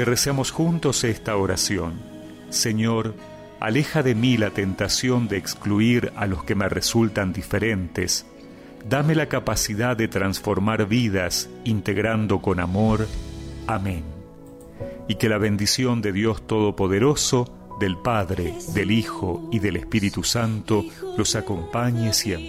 que recemos juntos esta oración. Señor, aleja de mí la tentación de excluir a los que me resultan diferentes. Dame la capacidad de transformar vidas, integrando con amor. Amén. Y que la bendición de Dios Todopoderoso, del Padre, del Hijo y del Espíritu Santo los acompañe siempre.